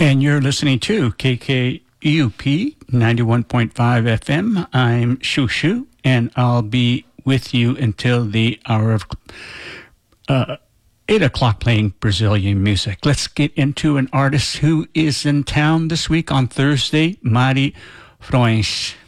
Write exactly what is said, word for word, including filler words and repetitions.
And you're listening to K K U P ninety-one point five F M. I'm Shushu, and I'll be with you until the hour of uh, eight o'clock playing Brazilian music. Let's get into an artist who is in town this week on Thursday, Mari Froensch.